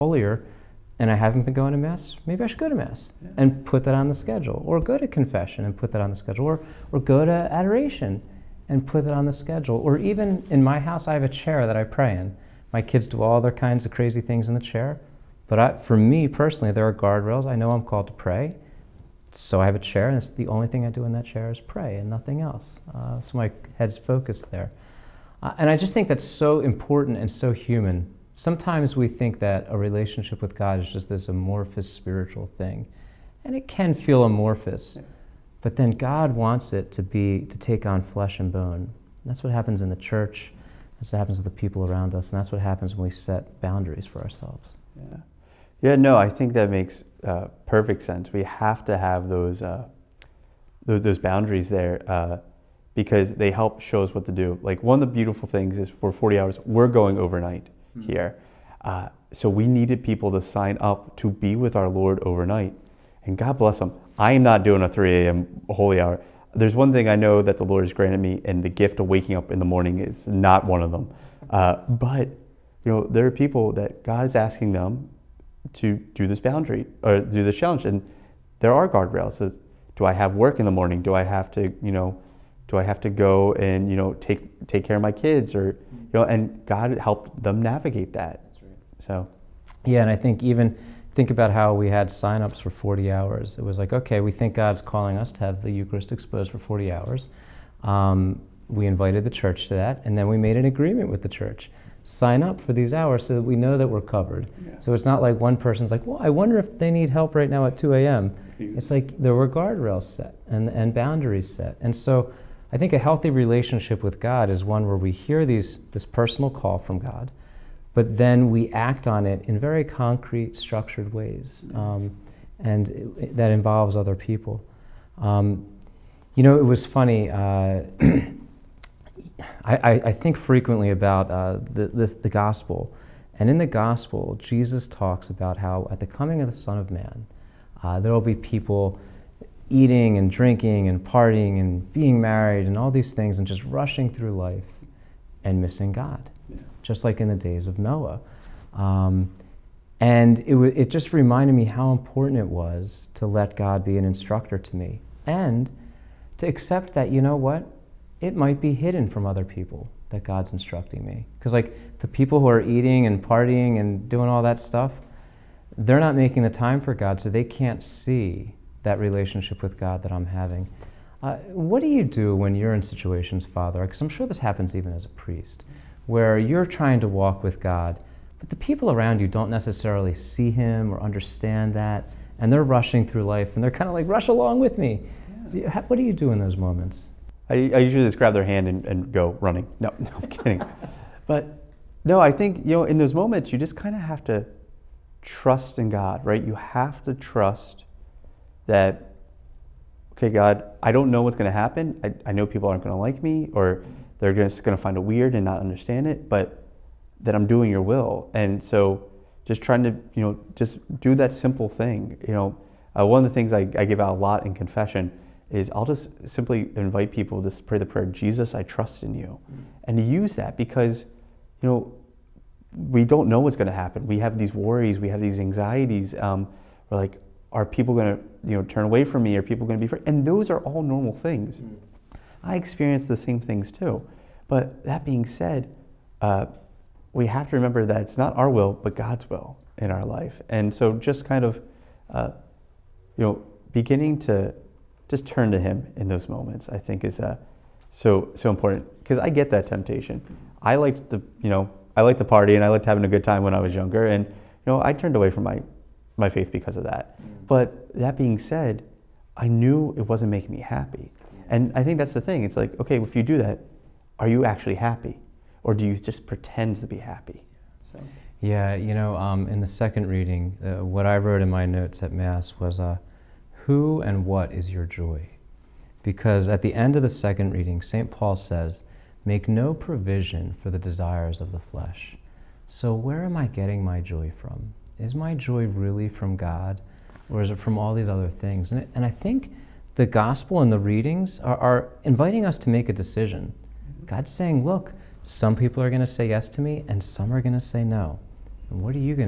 holier and I haven't been going to Mass, maybe I should go to Mass and put that on the schedule, or go to confession and put that on the schedule, or go to adoration and put it on the schedule. Or even in my house, I have a chair that I pray in. My kids do all their kinds of crazy things in the chair, but for me personally, there are guardrails. I know I'm called to pray, so I have a chair, and it's the only thing I do in that chair is pray and nothing else. So my head's focused there. And I just think that's so important and so human. Sometimes we think that a relationship with God is just this amorphous spiritual thing, and it can feel amorphous, but then God wants it to take on flesh and bone. And that's what happens in the church, that's what happens with the people around us, and that's what happens when we set boundaries for ourselves. Yeah, no, I think that makes perfect sense. We have to have those boundaries there because they help show us what to do. Like, one of the beautiful things is for 40 hours, we're going overnight here. So we needed people to sign up to be with our Lord overnight. And God bless them. I am not doing a 3 a.m. holy hour. There's one thing I know that the Lord has granted me, and the gift of waking up in the morning is not one of them. But there are people that God is asking them to do this boundary or do this challenge, and there are guardrails. So, do I have work in the morning? Do I have to, go and take care of my kids, or and God helped them navigate that. That's right. So, yeah, and I think even think about how we had sign-ups for 40 hours. It was like, okay, we think God's calling us to have the Eucharist exposed for 40 hours. We invited the church to that, and then we made an agreement with the church. Sign up for these hours so that we know that we're covered. Yeah. So it's not like one person's like, well, I wonder if they need help right now at 2 a.m. It's like there were guardrails set and boundaries set. And so I think a healthy relationship with God is one where we hear this personal call from God, but then we act on it in very concrete, structured ways, and that involves other people. It was funny. I think frequently about the gospel, and in the gospel, Jesus talks about how at the coming of the Son of Man, there will be people eating and drinking and partying and being married and all these things and just rushing through life and missing God, just like in the days of Noah. And it just reminded me how important it was to let God be an instructor to me and to accept that, it might be hidden from other people that God's instructing me. Because the people who are eating and partying and doing all that stuff, they're not making the time for God, so they can't see that relationship with God that I'm having. What do you do when you're in situations, Father, because I'm sure this happens even as a priest, where you're trying to walk with God, but the people around you don't necessarily see Him or understand that, and they're rushing through life, and they're kind of like, rush along with me. Yeah. What do you do in those moments? I usually just grab their hand and go running. No, I'm kidding. But no, I think, in those moments, you just kind of have to trust in God, right? You have to trust that, okay, God, I don't know what's going to happen. I know people aren't going to like me, or they're just going to find it weird and not understand it, but that I'm doing your will. And so just trying to, just do that simple thing. One of the things I give out a lot in confession is I'll just simply invite people to pray the prayer, Jesus, I trust in you. And to use that because, we don't know what's going to happen. We have these worries, we have these anxieties. We're like, are people going to, turn away from me? Are people going to be afraid? And those are all normal things. I experience the same things too. But that being said, we have to remember that it's not our will, but God's will in our life. And so just kind of, beginning to just turn to Him in those moments, I think is so important. Because I get that temptation. I liked the party and I liked having a good time when I was younger, and I turned away from my faith because of that. But that being said, I knew it wasn't making me happy, and I think that's the thing. It's like, okay, if you do that, are you actually happy, or do you just pretend to be happy? So. Yeah, in the second reading, what I wrote in my notes at Mass was, who and what is your joy? Because at the end of the second reading, St. Paul says, make no provision for the desires of the flesh. So where am I getting my joy from? Is my joy really from God, or is it from all these other things? And I think the gospel and the readings are inviting us to make a decision. God's saying, look, some people are going to say yes to me, and some are going to say no. And what are you going to